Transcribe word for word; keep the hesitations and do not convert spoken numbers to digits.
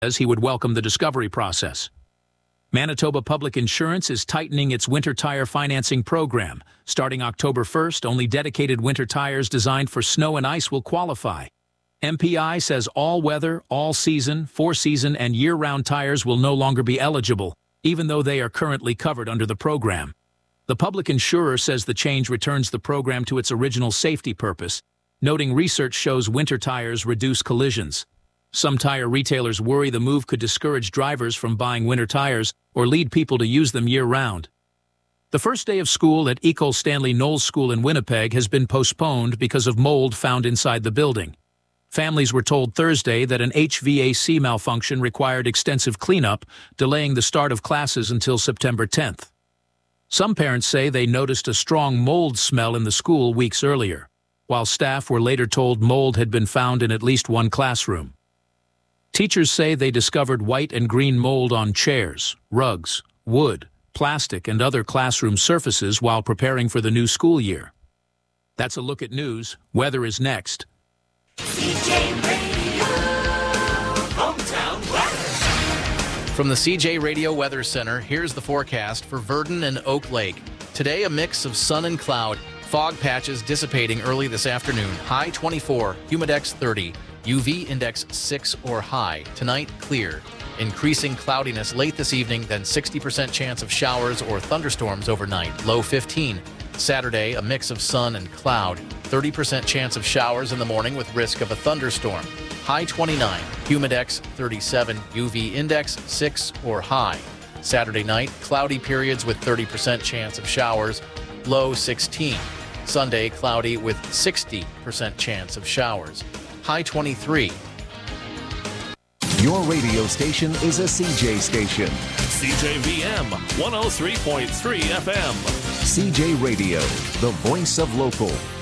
says he would welcome the discovery process. Manitoba Public Insurance is tightening its winter tire financing program. Starting October first, only dedicated winter tires designed for snow and ice will qualify. M P I says all-weather, all-season, four-season, and year-round tires will no longer be eligible, even though they are currently covered under the program. The public insurer says the change returns the program to its original safety purpose, noting research shows winter tires reduce collisions. Some tire retailers worry the move could discourage drivers from buying winter tires or lead people to use them year-round. The first day of school at Ecole Stanley Knowles School in Winnipeg has been postponed because of mold found inside the building. Families were told Thursday that an H V A C malfunction required extensive cleanup, delaying the start of classes until September tenth. Some parents say they noticed a strong mold smell in the school weeks earlier, while staff were later told mold had been found in at least one classroom. Teachers say they discovered white and green mold on chairs, rugs, wood, plastic, and other classroom surfaces while preparing for the new school year. That's a look at news. Weather is next. C J Radio, hometown weather. From the C J Radio Weather Center, here's the forecast for Virden and Oak Lake. Today, a mix of sun and cloud. Fog patches dissipating early this afternoon. High twenty-four, humidex thirty. U V index six or high. Tonight, clear. Increasing cloudiness late this evening, then sixty percent chance of showers or thunderstorms overnight. Low fifteen. Saturday, a mix of sun and cloud. thirty percent chance of showers in the morning with risk of a thunderstorm. High twenty-nine. Humidex thirty-seven. U V index six or high. Saturday night, cloudy periods with thirty percent chance of showers. Low sixteen. Sunday, cloudy with sixty percent chance of showers. High twenty-three. Your radio station is a C J station. C J V M one oh three point three F M. C J Radio, the voice of local.